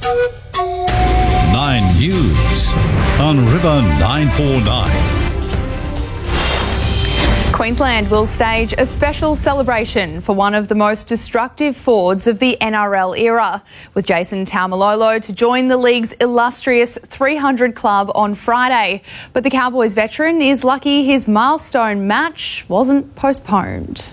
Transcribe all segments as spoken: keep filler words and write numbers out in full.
Nine News on River nine four nine. Queensland will stage a special celebration for one of the most destructive forwards of the N R L era, with Jason Taumalolo to join the league's illustrious three hundred club on Friday. But the Cowboys veteran is lucky his milestone match wasn't postponed.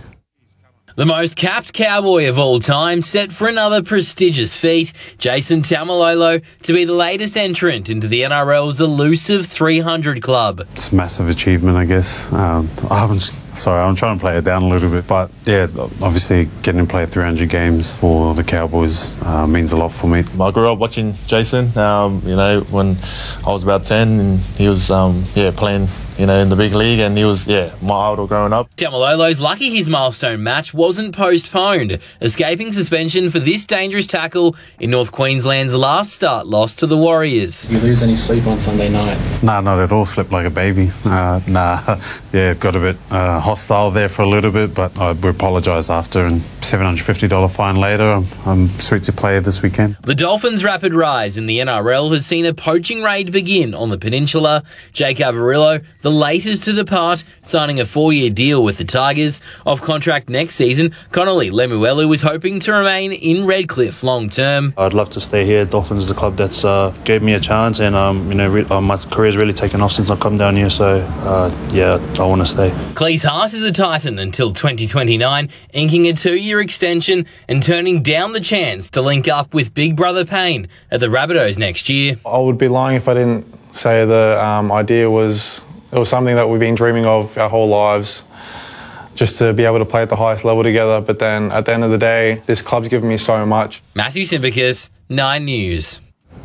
The most capped Cowboy of all time set for another prestigious feat, Jason Taumalolo to be the latest entrant into the N R L's elusive three hundred club. It's a massive achievement, I guess. Um, I haven't, sorry, I'm trying to play it down a little bit, but yeah, obviously getting to play three hundred games for the Cowboys uh, means a lot for me. I grew up watching Jason, um, you know, when I was about ten, and he was, um, yeah, playing, you know, in the big league, and he was, yeah, my idol growing up. Taumalolo's lucky his milestone match wasn't postponed, escaping suspension for this dangerous tackle in North Queensland's last start loss to the Warriors. You lose any sleep on Sunday night? Nah, not at all. Slept like a baby. Uh, nah, yeah, got a bit uh, hostile there for a little bit, but I we apologise after, and seven hundred fifty dollars fine later. I'm, I'm sweet to play this weekend. The Dolphins' rapid rise in the N R L has seen a poaching raid begin on the peninsula. Jake Averillo, the latest to depart, signing a four-year deal with the Tigers. Off contract next season, Connolly Lemuelu was hoping to remain in Redcliffe long-term. I'd love to stay here. Dolphins is the club that's uh, gave me a chance, and um, you know, re- uh, my career's really taken off since I've come down here. So uh, yeah, I want to stay. Cleese Haas is a Titan until twenty twenty-nine, inking a two-year extension and turning down the chance to link up with Big Brother Payne at the Rabbitohs next year. I would be lying if I didn't say the um, idea was it was something that we've been dreaming of our whole lives, just to be able to play at the highest level together. But then at the end of the day, this club's given me so much. Matthew Simbicus, Nine News.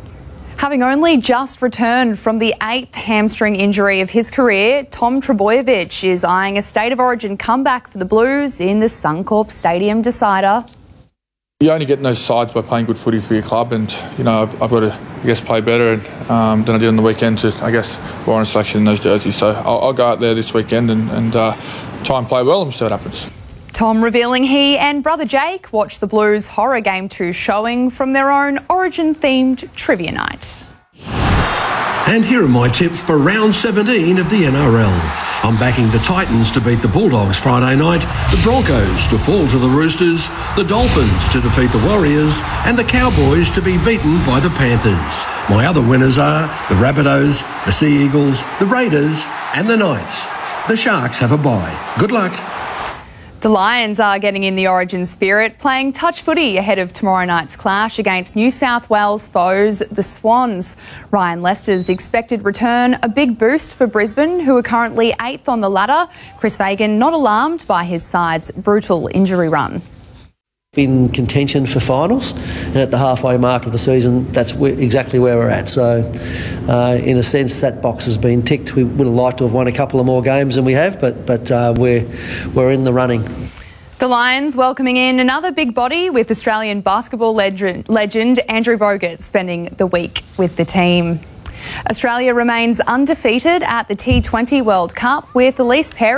Having only just returned from the eighth hamstring injury of his career, Tom Trbojevic is eyeing a State of Origin comeback for the Blues in the Suncorp Stadium decider. You only get in those sides by playing good footy for your club, and you know I've, I've got to, I guess, play better um, than I did on the weekend to, I guess, warrant a selection in those jerseys. So I'll, I'll go out there this weekend and, and uh, try and play well and see what happens. Tom revealing he and brother Jake watched the Blues Horror Game two showing from their own Origin-themed trivia night. And here are my tips for round seventeen of the N R L. I'm backing the Titans to beat the Bulldogs Friday night, the Broncos to fall to the Roosters, the Dolphins to defeat the Warriors, and the Cowboys to be beaten by the Panthers. My other winners are the Rabbitohs, the Sea Eagles, the Raiders, and the Knights. The Sharks have a bye. Good luck. The Lions are getting in the Origin spirit, playing touch footy ahead of tomorrow night's clash against New South Wales foes, the Swans. Ryan Lester's expected return, a big boost for Brisbane, who are currently eighth on the ladder. Chris Fagan not alarmed by his side's brutal injury run. In contention for finals, and at the halfway mark of the season, that's where, exactly where we're at. So, uh, in a sense, that box has been ticked. We would have liked to have won a couple of more games than we have, but but uh, we're we're in the running. The Lions welcoming in another big body with Australian basketball legend, legend Andrew Bogut spending the week with the team. Australia remains undefeated at the T twenty World Cup with Elise Perry